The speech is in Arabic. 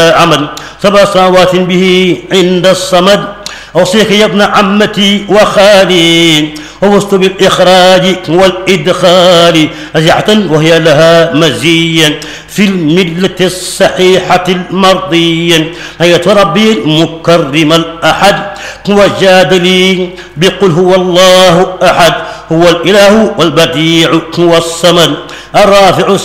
عمل 7 سنوات به عند الصمد. أوصيك يا ابن عمتي وخالي ووصت بالإخراج والإدخال رجعة وهي لها مزيا في الملة الصحيحة المرضية. هيا ربي المكرم الأحد وجاد لي بقل هو الله أحد هو الإله والبديع والصمد الرافع